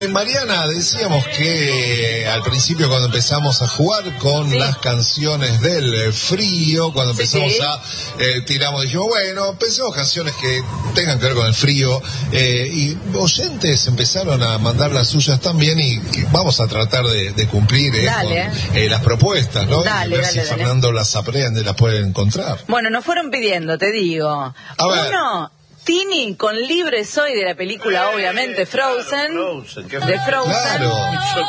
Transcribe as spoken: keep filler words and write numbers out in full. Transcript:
Mariana, decíamos que al principio cuando empezamos a jugar con sí. las canciones del frío, cuando empezamos sí, sí. a eh, tiramos, dijimos, bueno, pensemos canciones que tengan que ver con el frío, eh, y oyentes empezaron a mandar las suyas también y que vamos a tratar de, de cumplir eh, dale, con eh, las propuestas, ¿no? Dale, y ver dale, si dale. Fernando las aprende, las puede encontrar. Bueno, nos fueron pidiendo, te digo. A ver. Uno... Tini con Libre Soy de la película, obviamente, Frozen. Claro, Frozen, qué de Frozen. Claro.